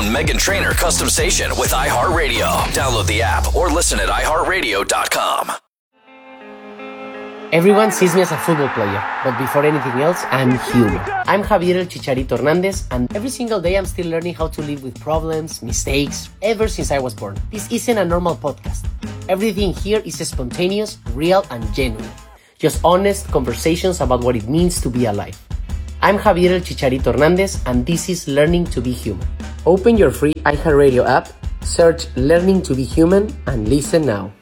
own Meghan Trainor custom station with iHeartRadio. Download the app or listen at iHeartRadio.com. Everyone sees me as a football player, but before anything else, I'm human. I'm Javier El Chicharito Hernandez, and every single day I'm still learning how to live with problems, mistakes, ever since I was born. This isn't a normal podcast. Everything here is spontaneous, real, and genuine. Just honest conversations about what it means to be alive. I'm Javier El Chicharito Hernandez, and this is Learning to be Human. Open your free iHeartRadio app, search Learning to be Human, and listen now.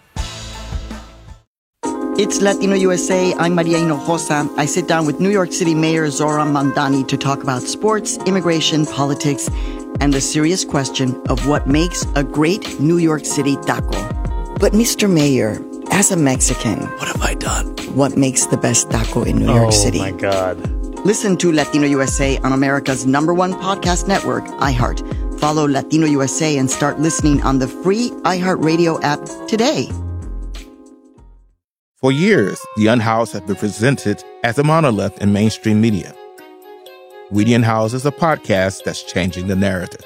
It's Latino USA. I'm Maria Hinojosa. I sit down with New York City Mayor Zohran Mamdani to talk about sports, immigration, politics, and the serious question of what makes a great New York City taco. But Mr. Mayor, as a Mexican, What have I done? what makes the best taco in New York City? Oh, my God. Listen to Latino USA on America's #1 podcast network, iHeart. Follow Latino USA and start listening on the free iHeartRadio app today. For years, The Unhoused has been presented as a monolith in mainstream media. We The Unhoused is a podcast that's changing the narrative.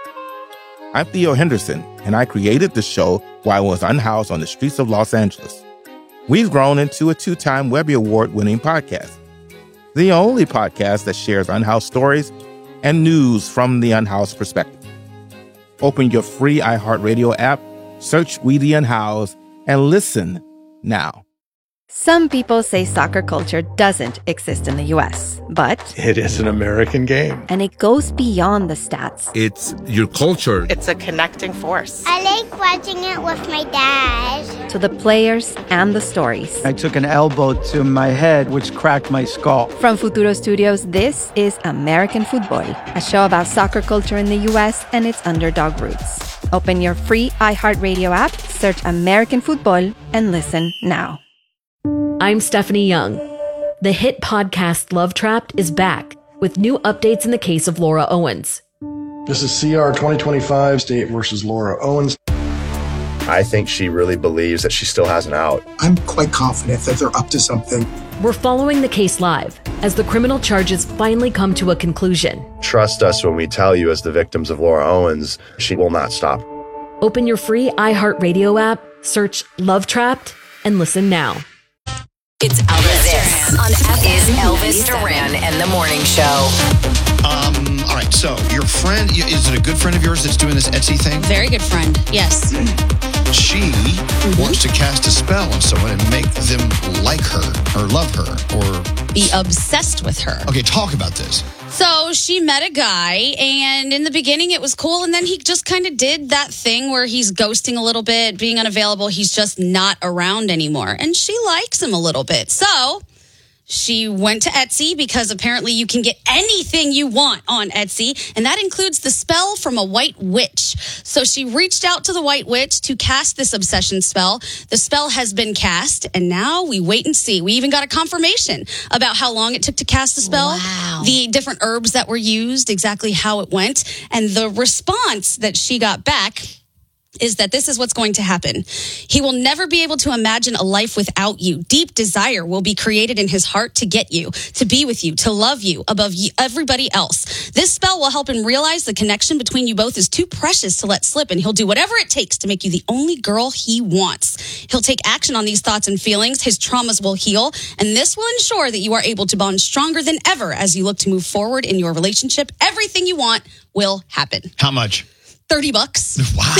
I'm Theo Henderson, and I created the show while I was unhoused on the streets of Los Angeles. We've grown into a 2-time Webby Award-winning podcast, the only podcast that shares unhoused stories and news from the unhoused perspective. Open your free iHeartRadio app, search We The Unhoused, and listen now. Some people say soccer culture doesn't exist in the U.S., but It is an American game. and it goes beyond the stats. It's your culture. It's a connecting force. I like watching it with my dad. To the players and the stories. I took an elbow to my head, which cracked my skull. From Futuro Studios, this is American Football, a show about soccer culture in the U.S. and its underdog roots. Open your free iHeartRadio app, search American Football, and listen now. I'm Stephanie Young. The hit podcast Love Trapped is back with new updates in the case of Laura Owens. This is CR 2025, State versus Laura Owens. I think she really believes that she still has an out. I'm quite confident that they're up to something. We're following the case live as the criminal charges finally come to a conclusion. Trust us when we tell you, as the victims of Laura Owens, she will not stop. Open your free iHeartRadio app, search Love Trapped, and listen now. It's Elvis Duran on Elvis Duran and the Morning Show. All right, so your friend, is it a good friend of yours that's doing this Etsy thing? Very good friend, yes. She wants to cast a spell on someone and make them like her or love her or be obsessed with her. Okay, talk about this. So she met a guy, and in the beginning it was cool, and then he just kind of did that thing where he's ghosting a little bit, being unavailable. He's just not around anymore, and she likes him a little bit. So she went to Etsy because apparently you can get anything you want on Etsy, and that includes the spell from a white witch. So she reached out to the white witch to cast this obsession spell. The spell has been cast, and now we wait and see. We even got a confirmation about how long it took to cast the spell, the different herbs that were used, exactly how it went, and the response that she got back is that this is what's going to happen. He will never be able to imagine a life without you. Deep desire will be created in his heart to get you, to be with you, to love you above everybody else. This spell will help him realize the connection between you both is too precious to let slip, and he'll do whatever it takes to make you the only girl he wants. He'll take action on these thoughts and feelings. His traumas will heal, and this will ensure that you are able to bond stronger than ever as you look to move forward in your relationship. Everything you want will happen. How much? $30. Wow.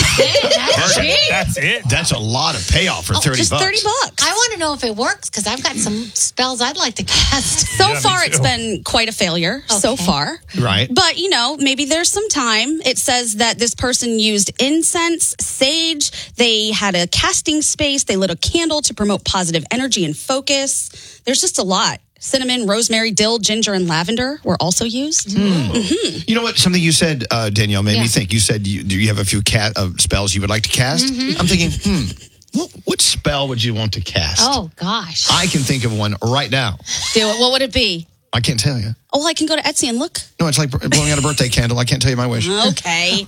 That's it. That's a lot of payoff for $30. Just $30. I want to know if it works because I've got some spells I'd like to cast. So far, it's been quite a failure so far. Right. But, maybe there's some time. It says that this person used incense, sage. They had a casting space. They lit a candle to promote positive energy and focus. There's just a lot. Cinnamon, rosemary, dill, ginger, and lavender were also used. Mm-hmm. You know what? Something you said, Danielle, made me think. You said you have a few spells you would like to cast. Mm-hmm. I'm thinking, what spell would you want to cast? Oh, gosh. I can think of one right now. Do it. What would it be? I can't tell you. Oh, well, I can go to Etsy and look. No, it's like blowing out a birthday candle. I can't tell you my wish. Okay.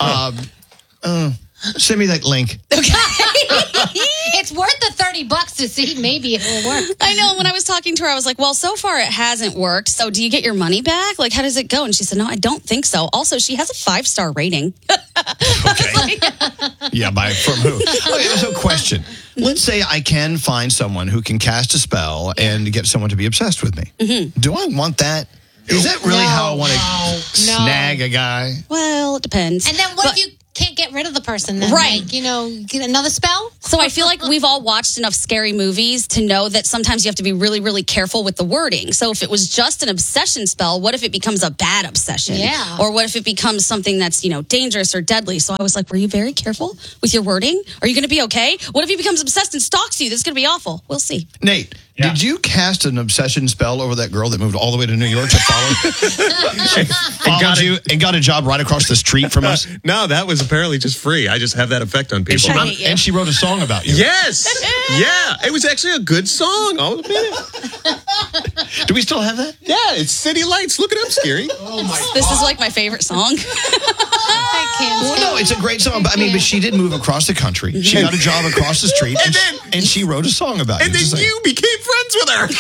Send me that link. Okay. It's worth the $30 to see maybe it will work. I know. When I was talking to her, I was like, well, so far it hasn't worked. So do you get your money back? Like, how does it go? And she said, no, I don't think so. Also, she has a 5-star rating. Okay. Yeah, from who? Okay, so question. Let's say I can find someone who can cast a spell and get someone to be obsessed with me. Mm-hmm. Do I want that? Is that really how I want to snag a guy? Well, it depends. And then what if you can't get rid of the person? Then, right. Like, get another spell? So I feel like we've all watched enough scary movies to know that sometimes you have to be really, really careful with the wording. So if it was just an obsession spell, what if it becomes a bad obsession? Yeah. Or what if it becomes something that's, dangerous or deadly? So I was like, were you very careful with your wording? Are you going to be okay? What if he becomes obsessed and stalks you? That's going to be awful. We'll see. Nate. Yeah. Did you cast an obsession spell over that girl that moved all the way to New York to followed you and got a job right across the street from us? No, that was apparently just free. I just have that effect on people. And she wrote a song about you. Yes. Yeah. It was actually a good song. I'll admit it. Do we still have that? Yeah. It's City Lights. Look it up, Scary. Oh my God. This is like my favorite song. Well, no, it's a great song. But but she did move across the country. She got a job across the street. And she wrote a song about you. And then you became friends with her.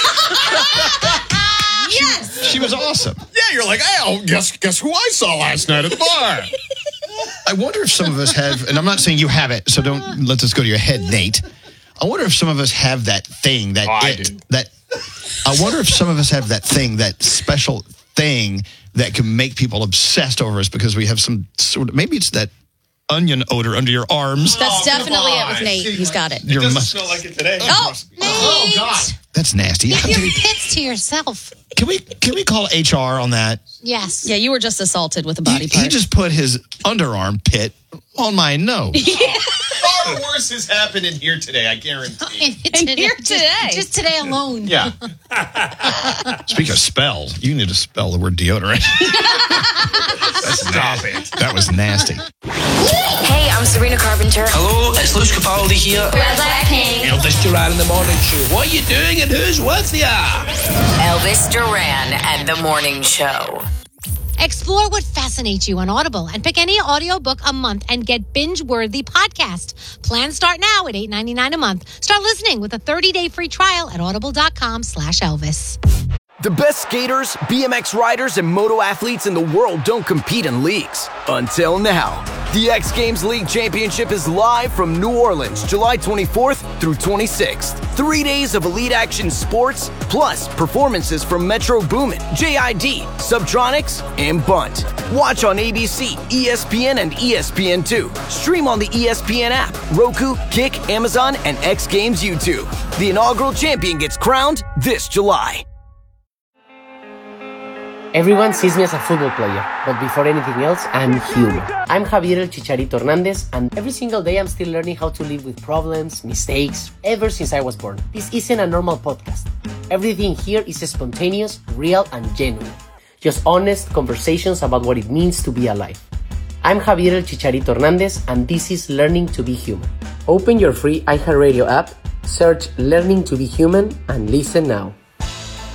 Yes. She was awesome. Yeah, you're like, oh, guess who I saw last night at the bar? I wonder if some of us have, and I'm not saying you have it, so don't let this go to your head, Nate. I wonder if some of us have that thing, I wonder if some of us have that thing, that special thing that can make people obsessed over us because we have some sort of, maybe it's that onion odor under your arms. That's definitely it with Nate. He's got it. It doesn't smell like it today. Oh, God. That's nasty. Give your pits to yourself. Can we call HR on that? Yes. Yeah, you were just assaulted with a body part. He just put his underarm pit on my nose. Far worse has happened in here today, I guarantee. Here today. Just today alone. Yeah. Speaking of spells, you need to spell the word deodorant. Stop it. That was nasty. Hey, I'm Sabrina Carpenter. Hello, it's Luis Capaldi here. We're Blackpink. Elvis Duran in the morning show. What are you doing and who's with you? Elvis Duran and the morning show. Explore what fascinates you on Audible and pick any audiobook a month and get binge-worthy podcast. Plans start now at $8.99 a month. Start listening with a 30-day free trial at audible.com/Elvis. The best skaters, BMX riders, and moto athletes in the world don't compete in leagues. Until now. The X Games League Championship is live from New Orleans, July 24th through 26th. 3 days of elite action sports, plus performances from Metro Boomin, JID, Subtronics, and Bunt. Watch on ABC, ESPN, and ESPN2. Stream on the ESPN app, Roku, Kick, Amazon, and X Games YouTube. The inaugural champion gets crowned this July. Everyone sees me as a football player, but before anything else, I'm human. I'm Javier El Chicharito Hernandez, and every single day I'm still learning how to live with problems, mistakes, ever since I was born. This isn't a normal podcast. Everything here is spontaneous, real, and genuine. Just honest conversations about what it means to be alive. I'm Javier El Chicharito Hernandez, and this is Learning to be Human. Open your free iHeartRadio app, search Learning to be Human, and listen now.